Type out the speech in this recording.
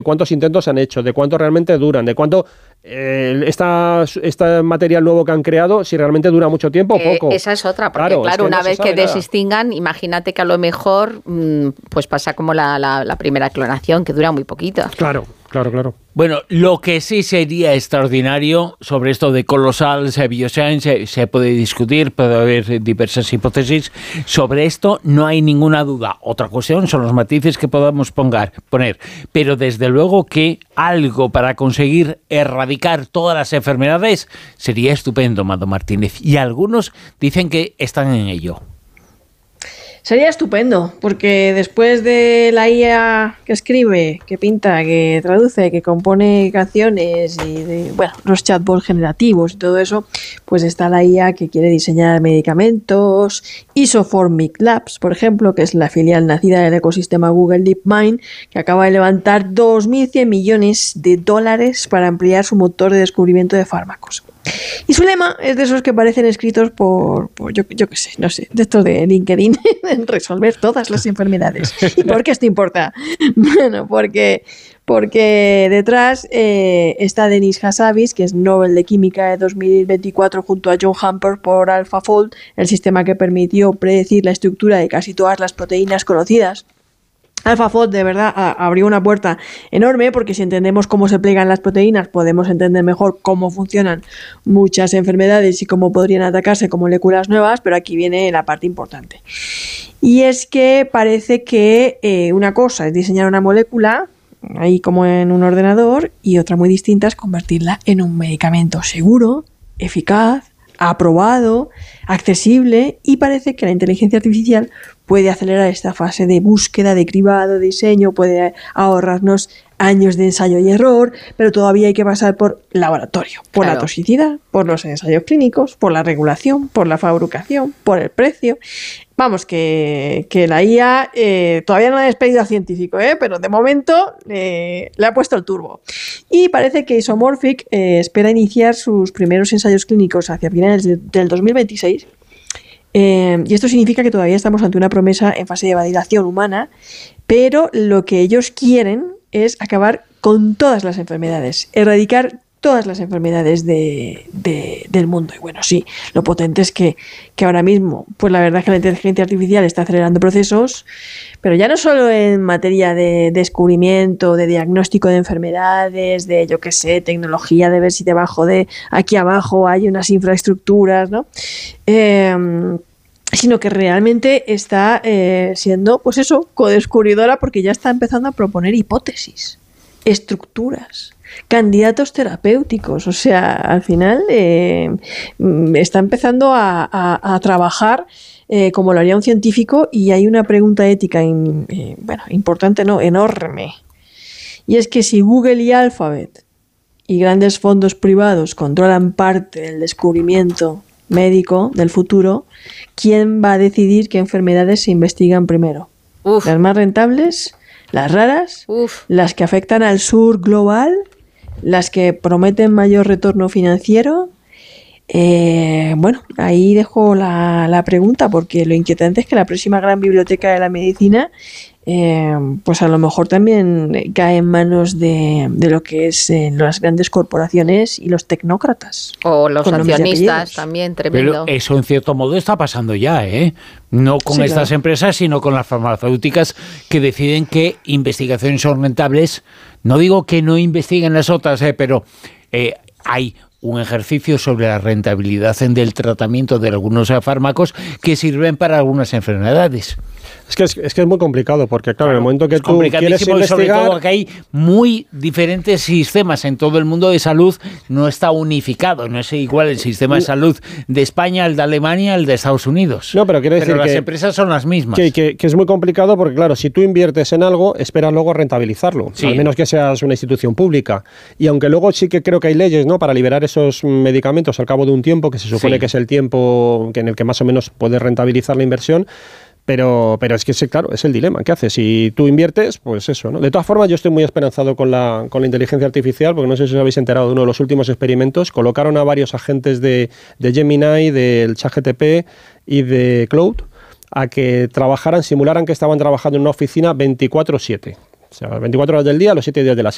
cuántos intentos han hecho, de cuánto realmente duran, de cuánto este material nuevo que han creado, si realmente dura mucho tiempo o poco. Esa es otra, porque claro, una vez que desextingan, imagínate que a lo mejor pues pasa como la primera clonación, que dura muy poquito. Claro. Bueno, lo que sí sería extraordinario sobre esto de Colossal Bioscience, se puede discutir, puede haber diversas hipótesis. Sobre esto no hay ninguna duda. Otra cuestión son los matices que podamos poner. Pero desde luego que algo para conseguir erradicar todas las enfermedades sería estupendo, Mado Martínez. Y algunos dicen que están en ello. Sería estupendo, porque después de la IA que escribe, que pinta, que traduce, que compone canciones y de, los chatbots generativos y todo eso, pues está la IA que quiere diseñar medicamentos, Isoformic Labs, por ejemplo, que es la filial nacida del ecosistema Google DeepMind, que acaba de levantar $2.100 millones para ampliar su motor de descubrimiento de fármacos. Y su lema es de esos que parecen escritos por yo qué sé, no sé, de estos de LinkedIn, resolver todas las enfermedades. ¿Y por qué esto importa? Bueno, porque detrás está Denis Hassabis, que es Nobel de Química de 2024, junto a John Hamper por AlphaFold, el sistema que permitió predecir la estructura de casi todas las proteínas conocidas. AlphaFold de verdad abrió una puerta enorme, porque si entendemos cómo se plegan las proteínas podemos entender mejor cómo funcionan muchas enfermedades y cómo podrían atacarse con moléculas nuevas, pero aquí viene la parte importante. Y es que parece que una cosa es diseñar una molécula ahí como en un ordenador, y otra muy distinta es convertirla en un medicamento seguro, eficaz, aprobado, accesible, y parece que la inteligencia artificial puede acelerar esta fase de búsqueda, de cribado, de diseño, puede ahorrarnos años de ensayo y error, pero todavía hay que pasar por laboratorio, por la toxicidad, por los ensayos clínicos, por la regulación, por la fabricación, por el precio. Vamos, que la IA todavía no ha despedido al científico, pero de momento le ha puesto el turbo. Y parece que Isomorphic espera iniciar sus primeros ensayos clínicos hacia finales del 2026. Y esto significa que todavía estamos ante una promesa en fase de validación humana, pero lo que ellos quieren es acabar con todas las enfermedades, erradicar todas las enfermedades del mundo. Y bueno, sí, lo potente es que ahora mismo, pues la verdad es que la inteligencia artificial está acelerando procesos, pero ya no solo en materia de descubrimiento, de diagnóstico de enfermedades, de yo qué sé, tecnología, de ver si debajo de aquí abajo hay unas infraestructuras, ¿no? Sino que realmente está siendo, pues eso, codescubridora, porque ya está empezando a proponer hipótesis, estructuras, candidatos terapéuticos. O sea, al final está empezando a trabajar como lo haría un científico, y hay una pregunta ética importante, no, enorme. Y es que si Google y Alphabet y grandes fondos privados controlan parte del descubrimiento médico del futuro, ¿quién va a decidir qué enfermedades se investigan primero? ¿Las más rentables? ¿Las raras? ¿Las que afectan al sur global? ¿Las que prometen mayor retorno financiero? Ahí dejo la pregunta, porque lo inquietante es que la próxima gran biblioteca de la medicina pues a lo mejor también cae en manos de lo que es las grandes corporaciones y los tecnócratas. O los accionistas también, tremendo. Pero eso en cierto modo está pasando ya, no con estas empresas, sino con las farmacéuticas, que deciden que investigaciones son rentables. No digo que no investiguen las otras, pero hay un ejercicio sobre la rentabilidad del tratamiento de algunos fármacos que sirven para algunas enfermedades. Es que es muy complicado, porque claro, en el momento que tú quieres investigar... Sobre todo que hay muy diferentes sistemas en todo el mundo de salud, no está unificado, no es igual el sistema de salud de España, el de Alemania, el de Estados Unidos. No, pero quiero decir las empresas son las mismas. Que es muy complicado, porque claro, si tú inviertes en algo, esperas luego rentabilizarlo, al menos que seas una institución pública. Y aunque luego sí que creo que hay leyes, ¿no?, para liberar esos medicamentos al cabo de un tiempo, que se supone que es el tiempo en el que más o menos puedes rentabilizar la inversión. Pero es que, claro, es el dilema. ¿Qué haces? Si tú inviertes, pues eso, ¿no? De todas formas, yo estoy muy esperanzado con la inteligencia artificial, porque no sé si os habéis enterado de uno de los últimos experimentos. Colocaron a varios agentes de Gemini, del ChatGPT y de Cloud a que simularan que estaban trabajando en una oficina 24/7. O sea, 24 horas del día, los 7 días de la semana.